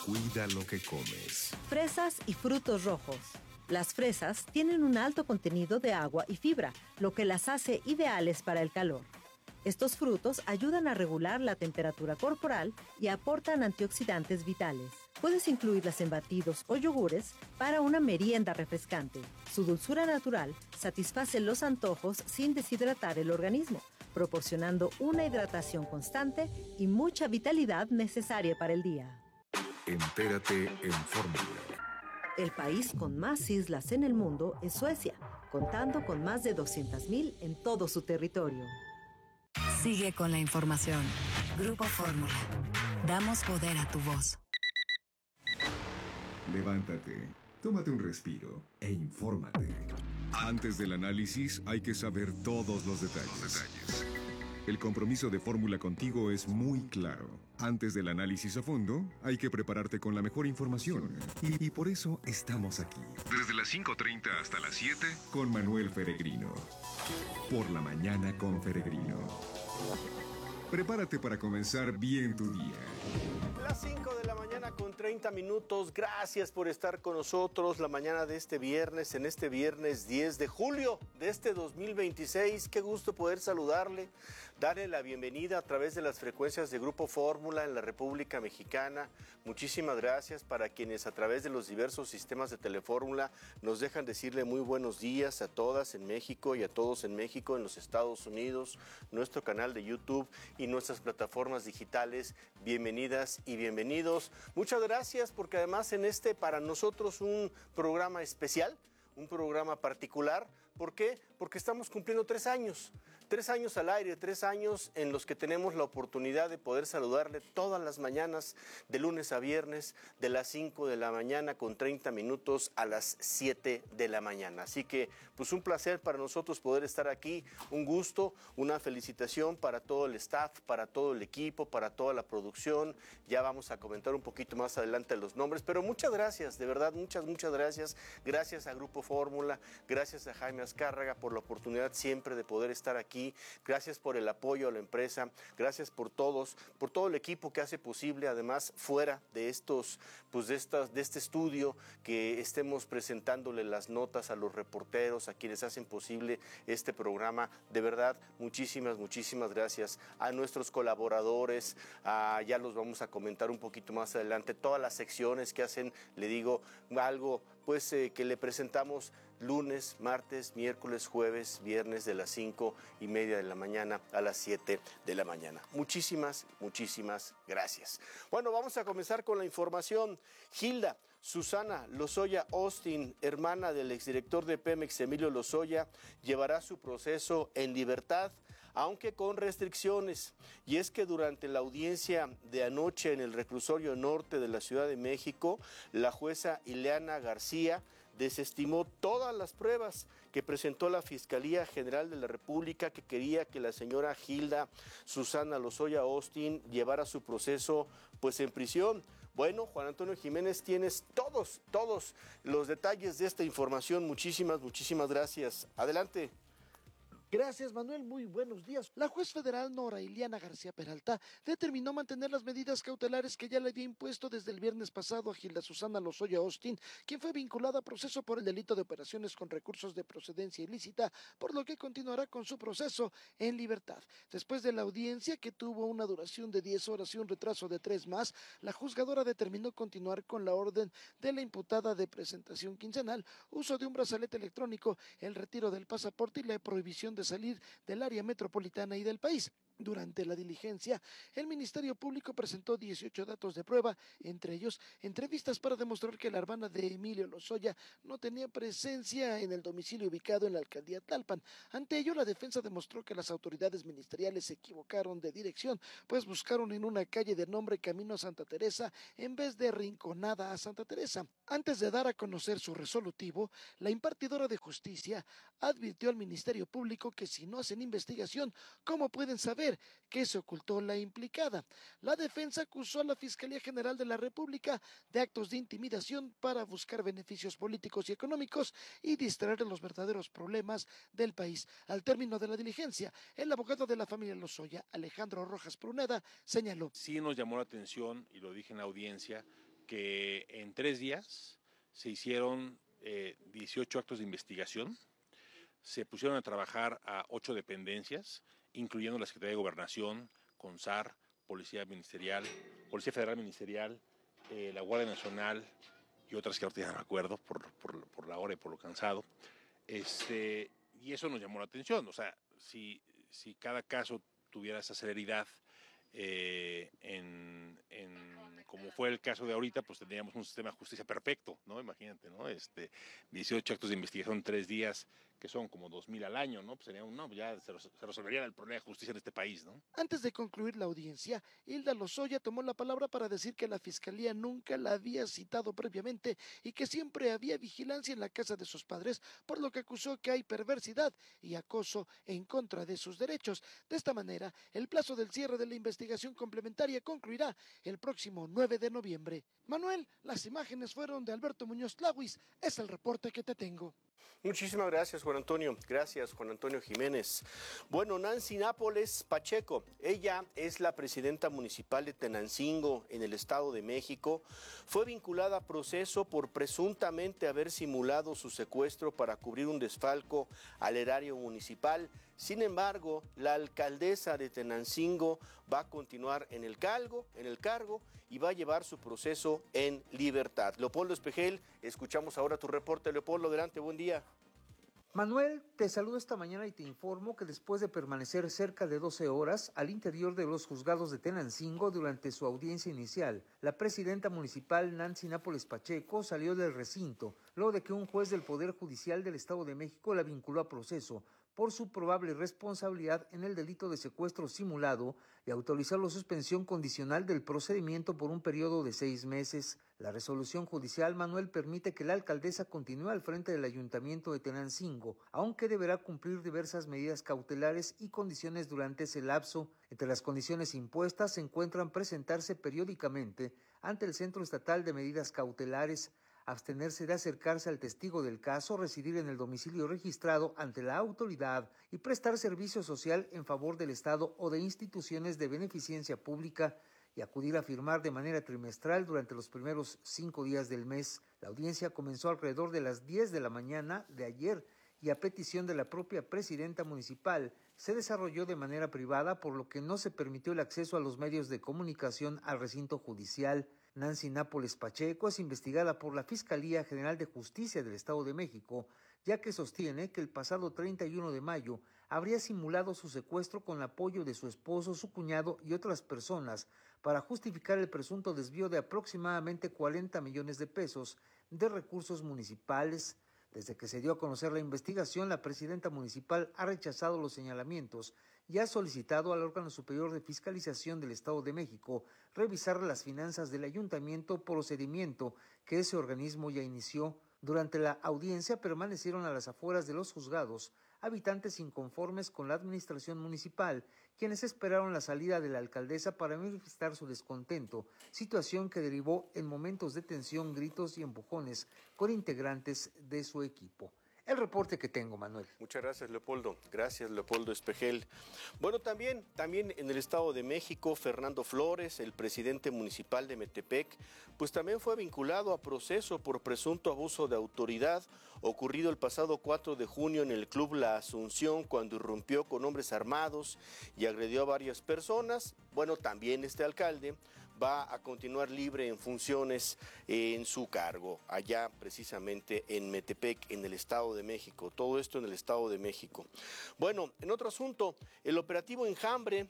Cuida lo que comes. Fresas y frutos rojos. Las fresas tienen un alto contenido de agua y fibra, lo que las hace ideales para el calor. Estos frutos ayudan a regular la temperatura corporal y aportan antioxidantes vitales. Puedes incluirlas en batidos o yogures para una merienda refrescante. Su dulzura natural satisface los antojos sin deshidratar el organismo, proporcionando una hidratación constante y mucha vitalidad necesaria para el día. Entérate en Fórmula. El país con más islas en el mundo es Suecia, contando con más de 200,000 en todo su territorio. Sigue con la información. Grupo Fórmula. Damos poder a tu voz. Levántate, tómate un respiro e infórmate. Antes del análisis hay que saber todos los detalles. El compromiso de Fórmula contigo es muy claro. Antes del análisis a fondo, hay que prepararte con la mejor información. Y por eso estamos aquí. Desde las 5:30 hasta las 7, con Manuel Feregrino. Por la mañana con Feregrino. Prepárate para comenzar bien tu día. Las 5 de la mañana con 30 minutos. Gracias por estar con nosotros la mañana de este viernes, en este viernes 10 de julio de este 2026. Qué gusto poder saludarle, darle la bienvenida a través de las frecuencias de Grupo Fórmula en la República Mexicana. Muchísimas gracias para quienes a través de los diversos sistemas de Telefórmula nos dejan decirle muy buenos días a todas en México y a todos en México, en los Estados Unidos, nuestro canal de YouTube y nuestras plataformas digitales. Bienvenidas y bienvenidos. Muchas gracias porque además en este para nosotros un programa especial, un programa particular. ¿Por qué? Porque estamos cumpliendo 3 años. 3 años al aire, 3 años en los que tenemos la oportunidad de poder saludarle todas las mañanas, de lunes a viernes, de las 5 de la mañana con 30 minutos a las 7 de la mañana. Así que, pues un placer para nosotros poder estar aquí, un gusto, una felicitación para todo el staff, para todo el equipo, para toda la producción. Ya vamos a comentar un poquito más adelante los nombres, pero muchas gracias, de verdad, muchas gracias. Gracias a Grupo Fórmula, gracias a Jaime Azcárraga por la oportunidad siempre de poder estar aquí. Gracias por el apoyo a la empresa, gracias por todos, por todo el equipo que hace posible, además fuera de estos, pues de este estudio, que estemos presentándole las notas a los reporteros, a quienes hacen posible este programa. De verdad, muchísimas gracias a nuestros colaboradores. Ya los vamos a comentar un poquito más adelante, todas las secciones que hacen, le digo, algo pues que le presentamos lunes, martes, miércoles, jueves, viernes de las 5:30 de la mañana a las 7 de la mañana. Muchísimas gracias. Bueno, vamos a comenzar con la información. Hilda Susana Lozoya Austin, hermana del exdirector de Pemex, Emilio Lozoya, llevará su proceso en libertad, aunque con restricciones. Y es que durante la audiencia de anoche en el reclusorio norte de la Ciudad de México, la jueza Ileana García desestimó todas las pruebas que presentó la Fiscalía General de la República, que quería que la señora Hilda Susana Lozoya Austin llevara su proceso pues en prisión. Bueno, Juan Antonio Jiménez, tienes todos los detalles de esta información. Muchísimas gracias. Adelante. Gracias, Manuel. Muy buenos días. La juez federal Nora Iliana García Peralta determinó mantener las medidas cautelares que ya le había impuesto desde el viernes pasado a Hilda Susana Lozoya Austin, quien fue vinculada a proceso por el delito de operaciones con recursos de procedencia ilícita, por lo que continuará con su proceso en libertad. Después de la audiencia, que tuvo una duración de 10 horas y un retraso de 3 más, la juzgadora determinó continuar con la orden de la imputada de presentación quincenal, uso de un brazalete electrónico, el retiro del pasaporte y la prohibición de salir del área metropolitana y del país. Durante la diligencia, el Ministerio Público presentó 18 datos de prueba, entre ellos entrevistas para demostrar que la hermana de Emilio Lozoya no tenía presencia en el domicilio ubicado en la alcaldía Tlalpan. Ante ello, la defensa demostró que las autoridades ministeriales se equivocaron de dirección, pues buscaron en una calle de nombre Camino a Santa Teresa en vez de Rinconada a Santa Teresa. Antes de dar a conocer su resolutivo, la impartidora de justicia advirtió al Ministerio Público que si no hacen investigación, ¿cómo pueden saber que se ocultó la implicada? La defensa acusó a la Fiscalía General de la República de actos de intimidación para buscar beneficios políticos y económicos y distraer los verdaderos problemas del país. Al término de la diligencia, el abogado de la familia Lozoya, Alejandro Rojas Pruneda, señaló: Sí nos llamó la atención, y lo dije en la audiencia, que en 3 días se hicieron 18 actos de investigación, se pusieron a trabajar a 8 dependencias, incluyendo la Secretaría de Gobernación, CONSAR, Policía Federal Ministerial, la Guardia Nacional y otras que ahorita ya no me acuerdo por la hora y por lo cansado. Y eso nos llamó la atención. O sea, si cada caso tuviera esa celeridad, como fue el caso de ahorita, pues tendríamos un sistema de justicia perfecto, ¿no? Imagínate, ¿no? 18 actos de investigación en 3 días, que son como 2,000 al año, ¿no? Pues sería ya se resolvería el problema de justicia en este país, ¿no? Antes de concluir la audiencia, Hilda Lozoya tomó la palabra para decir que la Fiscalía nunca la había citado previamente y que siempre había vigilancia en la casa de sus padres, por lo que acusó que hay perversidad y acoso en contra de sus derechos. De esta manera, el plazo del cierre de la investigación complementaria concluirá el próximo 9 de noviembre. Manuel, las imágenes fueron de Alberto Muñoz Tlahuis. Es el reporte que te tengo. Muchísimas gracias, Juan Antonio. Gracias, Juan Antonio Jiménez. Bueno, Nancy Nápoles Pacheco, ella es la presidenta municipal de Tenancingo, en el Estado de México. Fue vinculada a proceso por presuntamente haber simulado su secuestro para cubrir un desfalco al erario municipal. Sin embargo, la alcaldesa de Tenancingo va a continuar en el cargo y va a llevar su proceso en libertad. Leopoldo Espejel, escuchamos ahora tu reporte. Leopoldo, adelante, buen día. Manuel, te saludo esta mañana y te informo que después de permanecer cerca de 12 horas al interior de los juzgados de Tenancingo durante su audiencia inicial, la presidenta municipal Nancy Nápoles Pacheco salió del recinto, luego de que un juez del Poder Judicial del Estado de México la vinculó a proceso por su probable responsabilidad en el delito de secuestro simulado y autorizar la suspensión condicional del procedimiento por un periodo de 6 meses. La resolución judicial, Manuel, permite que la alcaldesa continúe al frente del Ayuntamiento de Tenancingo, aunque deberá cumplir diversas medidas cautelares y condiciones durante ese lapso. Entre las condiciones impuestas se encuentran presentarse periódicamente ante el Centro Estatal de Medidas Cautelares, abstenerse de acercarse al testigo del caso, residir en el domicilio registrado ante la autoridad y prestar servicio social en favor del Estado o de instituciones de beneficencia pública y acudir a firmar de manera trimestral durante los primeros 5 días del mes. La audiencia comenzó alrededor de las 10 de la mañana de ayer y a petición de la propia presidenta municipal se desarrolló de manera privada, por lo que no se permitió el acceso a los medios de comunicación al recinto judicial. Nancy Nápoles Pacheco es investigada por la Fiscalía General de Justicia del Estado de México, ya que sostiene que el pasado 31 de mayo habría simulado su secuestro con el apoyo de su esposo, su cuñado y otras personas para justificar el presunto desvío de aproximadamente 40 millones de pesos de recursos municipales. Desde que se dio a conocer la investigación, la presidenta municipal ha rechazado los señalamientos y ha solicitado al órgano superior de fiscalización del Estado de México revisar las finanzas del ayuntamiento, procedimiento que ese organismo ya inició. Durante la audiencia permanecieron a las afueras de los juzgados habitantes inconformes con la administración municipal, quienes esperaron la salida de la alcaldesa para manifestar su descontento, situación que derivó en momentos de tensión, gritos y empujones con integrantes de su equipo. El reporte que tengo, Manuel. Muchas gracias, Leopoldo. Gracias, Leopoldo Espejel. Bueno, también en el Estado de México, Fernando Flores, el presidente municipal de Metepec, pues también fue vinculado a proceso por presunto abuso de autoridad ocurrido el pasado 4 de junio en el Club La Asunción, cuando irrumpió con hombres armados y agredió a varias personas. Bueno, también este alcalde va a continuar libre en funciones en su cargo, allá precisamente en Metepec, en el Estado de México. Todo esto en el Estado de México. Bueno, en otro asunto, el operativo Enjambre,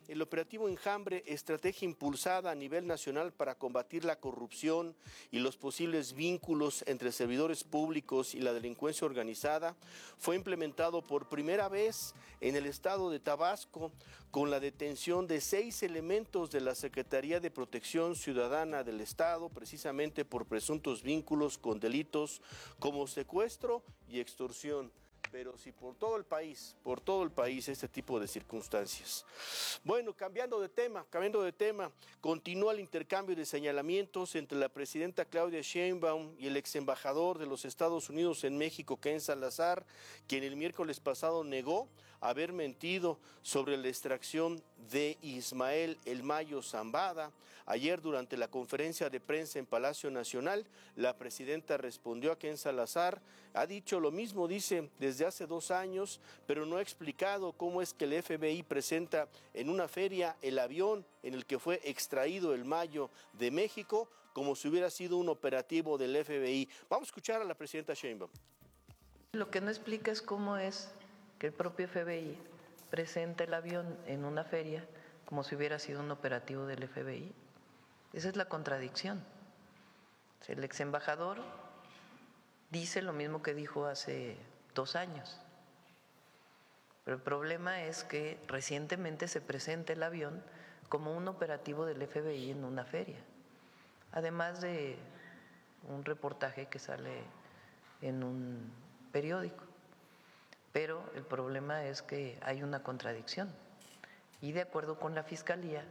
estrategia impulsada a nivel nacional para combatir la corrupción y los posibles vínculos entre servidores públicos y la delincuencia organizada, fue implementado por primera vez en el estado de Tabasco con la detención de 6 elementos de la Secretaría de Protección Ciudadana del Estado, precisamente por presuntos vínculos con delitos como secuestro y extorsión. Pero sí por todo el país este tipo de circunstancias. Bueno, cambiando de tema, continúa el intercambio de señalamientos entre la presidenta Claudia Sheinbaum y el ex embajador de los Estados Unidos en México, Ken Salazar, quien el miércoles pasado negó haber mentido sobre la extracción de Ismael El Mayo Zambada. Ayer, durante la conferencia de prensa en Palacio Nacional, la presidenta respondió a Ken Salazar. Ha dicho lo mismo, dice, desde hace 2 años, pero no ha explicado cómo es que el FBI presenta en una feria el avión en el que fue extraído El Mayo de México, como si hubiera sido un operativo del FBI. Vamos a escuchar a la presidenta Sheinbaum. Lo que no explica es cómo es que el propio FBI presenta el avión en una feria como si hubiera sido un operativo del FBI. Esa es la contradicción. El ex embajador dice lo mismo que dijo hace 2 años. Pero el problema es que recientemente se presenta el avión como un operativo del FBI en una feria. Además de un reportaje que sale en un periódico. Pero el problema es que hay una contradicción. Y de acuerdo con la Fiscalía,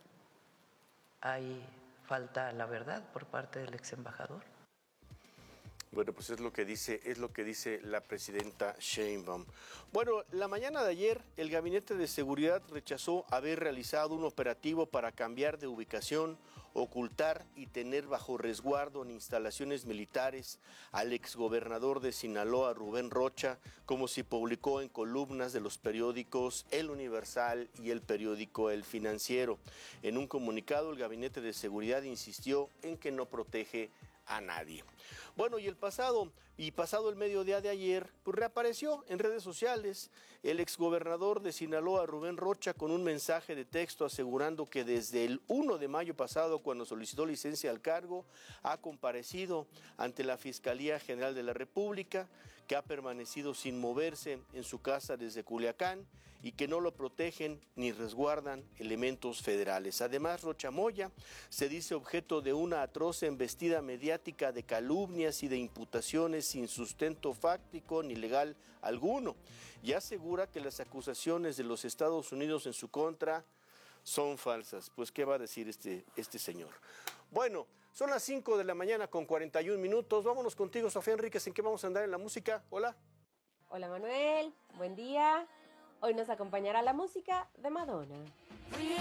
hay falta a la verdad por parte del ex embajador. Bueno, pues es lo que dice la presidenta Sheinbaum. Bueno, la mañana de ayer, el Gabinete de Seguridad rechazó haber realizado un operativo para cambiar de ubicación, ocultar y tener bajo resguardo en instalaciones militares al exgobernador de Sinaloa, Rubén Rocha, como se publicó en columnas de los periódicos El Universal y el periódico El Financiero. En un comunicado, el Gabinete de Seguridad insistió en que no protege a nadie. Bueno, y pasado el mediodía de ayer, pues reapareció en redes sociales el exgobernador de Sinaloa, Rubén Rocha, con un mensaje de texto asegurando que desde el 1 de mayo pasado, cuando solicitó licencia al cargo, ha comparecido ante la Fiscalía General de la República, que ha permanecido sin moverse en su casa desde Culiacán y que no lo protegen ni resguardan elementos federales. Además, Rocha Moya se dice objeto de una atroz embestida mediática de calumnias y de imputaciones sin sustento fáctico ni legal alguno, y asegura que las acusaciones de los Estados Unidos en su contra son falsas. Pues, ¿qué va a decir este señor? Bueno, son las 5 de la mañana con 41 minutos. Vámonos contigo, Sofía Enríquez. ¿En qué vamos a andar en la música? Hola. Hola, Manuel. Buen día. Hoy nos acompañará la música de Madonna.